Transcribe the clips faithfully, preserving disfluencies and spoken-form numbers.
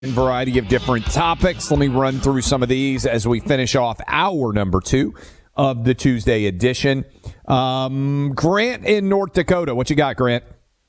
Variety of different topics. Let me run through some of these as we finish off hour number two of the Tuesday edition. Um, Grant in North Dakota. What you got, Grant?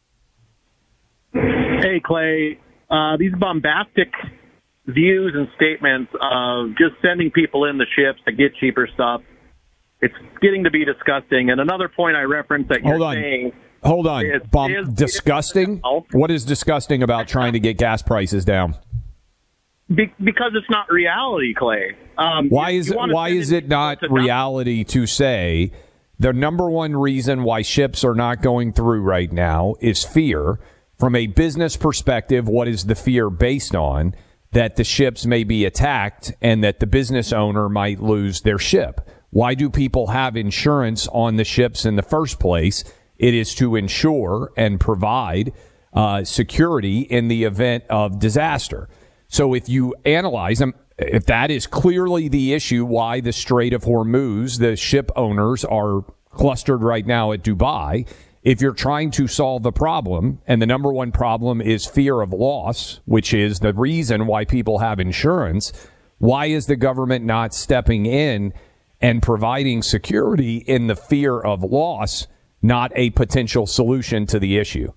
Hey, Clay. Uh, these bombastic views and statements of just sending people in the ships to get cheaper stuff, it's getting to be disgusting. And another point I referenced that you're Hold on. saying... Hold on. Is, Bomb- is, disgusting? Is, what is disgusting about trying to get gas prices down? Be- because it's not reality, Clay. Um, why you, is you why is it not reality to say the number one reason why ships are not going through right now is fear? From a business perspective, what is the fear based on? That the ships may be attacked and that the business owner might lose their ship. Why do people have insurance on the ships in the first place? It is to ensure and provide uh, security in the event of disaster. So if you analyze them, if that is clearly the issue why the Strait of Hormuz, the ship owners are clustered right now at Dubai, if you're trying to solve the problem, and the number one problem is fear of loss, which is the reason why people have insurance, why is the government not stepping in and providing security in the fear of loss, not a potential solution to the issue?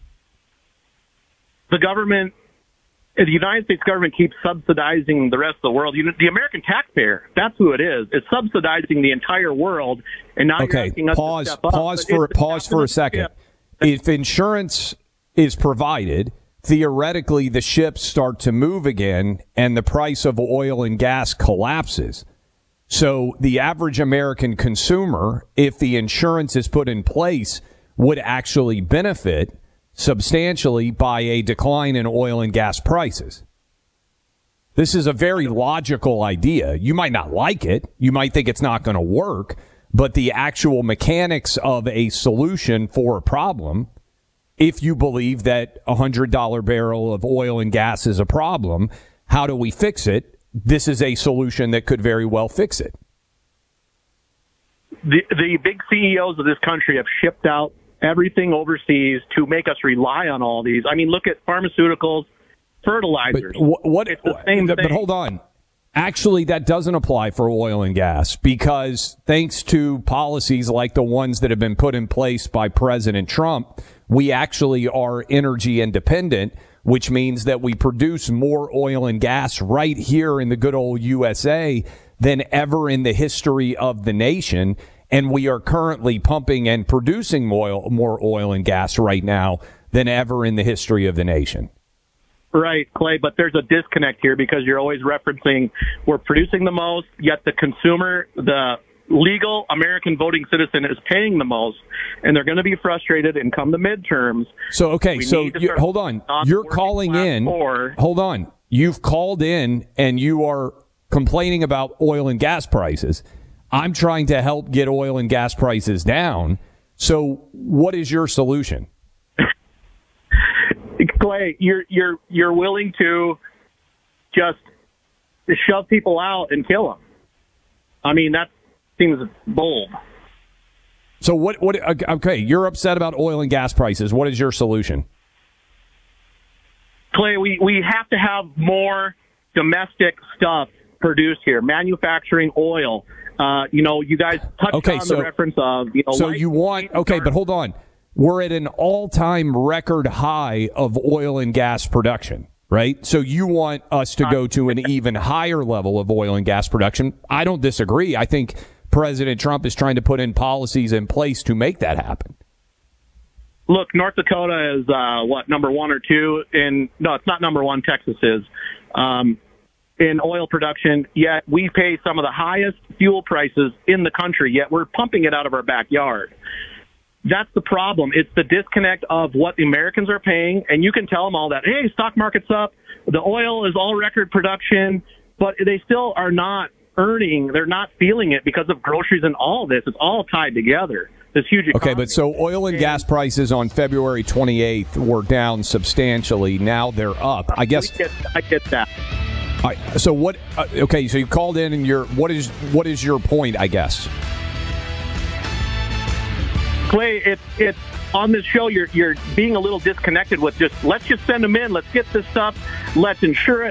The government... The United States government keeps subsidizing the rest of the world. You know, the American taxpayer, that's who it is. It's subsidizing the entire world, and now okay, you're asking us pause, to step up. pause for pause for a second. If insurance is provided, theoretically the ships start to move again, and the price of oil and gas collapses. So the average American consumer, if the insurance is put in place, would actually benefit substantially by a decline in oil and gas prices. This is a very logical idea. You might not like it. You might think it's not going to work, but the actual mechanics of a solution for a problem, if you believe that a one hundred dollars barrel of oil and gas is a problem, how do we fix it? This is a solution that could very well fix it. The, the big C E Os of this country have shipped out everything overseas to make us rely on all these. I mean, look at pharmaceuticals, fertilizers. But what? It's the same but thing. hold on. Actually, that doesn't apply for oil and gas because thanks to policies like the ones that have been put in place by President Trump, we actually are energy independent, which means that we produce more oil and gas right here in the good old U S A than ever in the history of the nation. And we are currently pumping and producing oil, more oil and gas right now than ever in the history of the nation. Right, Clay, but there's a disconnect here because you're always referencing we're producing the most, yet the consumer, the legal American voting citizen is paying the most, and they're going to be frustrated and come the midterms. So, okay, We so need to you, start hold on. on You're working calling class in. poor. Hold on. You've called in and you are complaining about oil and gas prices. I'm trying to help get oil and gas prices down. So what is your solution? Clay, you're you're you're willing to just shove people out and kill them. I mean, that seems bold. So what? What? Okay, you're upset about oil and gas prices. What is your solution? Clay, we, we have to have more domestic stuff produced here, manufacturing oil. Uh, you know, you guys touched okay, on so, the reference of, you know, so you want, okay, but hold on. We're at an all-time record high of oil and gas production, right? So you want us to go to an even higher level of oil and gas production. I don't disagree. I think President Trump is trying to put in policies in place to make that happen. Look, North Dakota is, uh, what, number one or two in, no, it's not number one, Texas is, um, in oil production, yet we pay some of the highest fuel prices in the country, yet we're pumping it out of our backyard. That's the problem. It's the disconnect of what the Americans are paying, and you can tell them all that, hey, stock market's up, the oil is all record production, but they still are not earning, they're not feeling it because of groceries and all this. It's all tied together. This huge economy. Okay, but so oil and gas prices on February twenty-eighth were down substantially. Now they're up. I guess I get, I get that. I, so what? Uh, okay, so you called in, and your what is what is your point? I guess. Clay, it's it's on this show, you're you're being a little disconnected with just let's just send them in, let's get this stuff, let's insure it.